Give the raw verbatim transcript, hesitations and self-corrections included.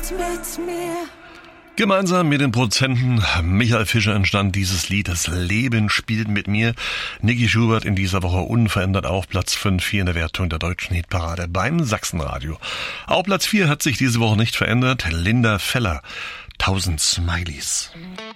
mit mir. Gemeinsam mit dem Produzenten Michael Fischer entstand dieses Lied Das Leben spielt mit mir. Niki Schubert in dieser Woche unverändert auf Platz fünf hier in der Wertung der deutschen Hitparade beim Sachsenradio. Auf Platz vier hat sich diese Woche nicht verändert. Linda Feller, Tausend Smileys.